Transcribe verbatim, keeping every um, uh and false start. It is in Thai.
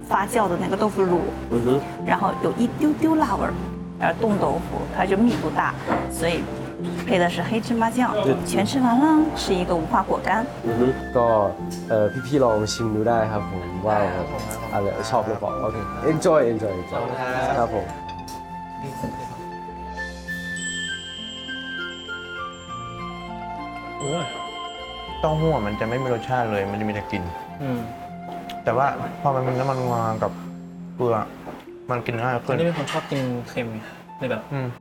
发酵的那个豆腐乳， 嗯哼， 然后有一丢丢辣味儿，而冻豆腐它就密度大，所以配的是黑芝麻酱。全吃完了是一个无花果干。 อือฮึก็เอ่อพี่ๆลองชิมดูได้ครับผมว่าอะไรชอบหรือเปล่าโอเค enjoy enjoy enjoy ครับผมเต้าหู้มันจะไม่มีรสชาติเลยมันจะมีแต่กลิ่นอืมแต่ว่าพอมันมีน้ำมันงากับเกลือมันกินง่ายคขึ้นนที่เป็นคนชอบกินเค็มไงเลยแบบอืม